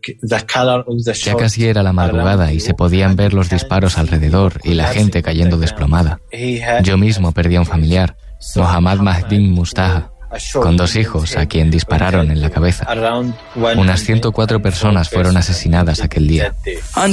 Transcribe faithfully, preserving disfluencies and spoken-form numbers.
Ya casi era la madrugada y se podían ver los disparos alrededor y la gente cayendo desplomada. Yo mismo perdí a un familiar, Mohammad Mahdin Mustafa, con dos hijos a quien dispararon en la cabeza. Unas ciento cuatro personas fueron asesinadas aquel día.